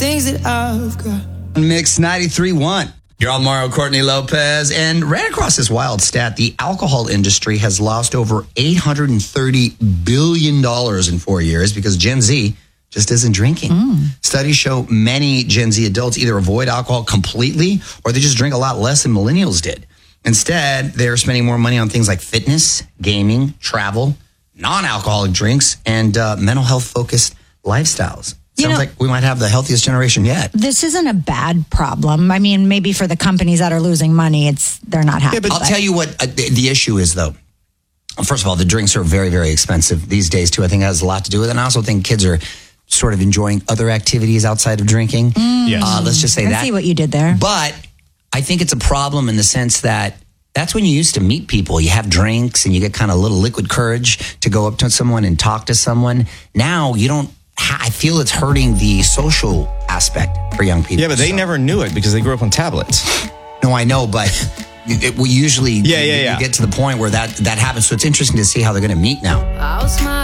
things that I've got. Mix 93.1. You're on Mario Courtney Lopez, and ran across this wild stat. The alcohol industry has lost over $830 billion in 4 years because Gen Z just isn't drinking. Studies show many Gen Z adults either avoid alcohol completely or they just drink a lot less than millennials did. Instead, they're spending more money on things like fitness, gaming, travel, non-alcoholic drinks, and mental health-focused lifestyles. Sounds like we might have the healthiest generation yet. This isn't a bad problem. I mean, maybe for the companies that are losing money, they're not happy. Yeah, but I'll tell you what the issue is, though. First of all, the drinks are very, very expensive these days, too. I think that has a lot to do with it. And I also think kids are sort of enjoying other activities outside of drinking. Yes. Let's just say that. I see what you did there. But I think it's a problem in the sense that that's when you used to meet people. You have drinks and you get kind of a little liquid courage to go up to someone and talk to someone. Now you don't. I feel it's hurting the social aspect for young people. Yeah, but they never knew it because they grew up on tablets. No, I know, but we usually Yeah. get to the point where that happens. So it's interesting to see how they're going to meet now. I'll smile.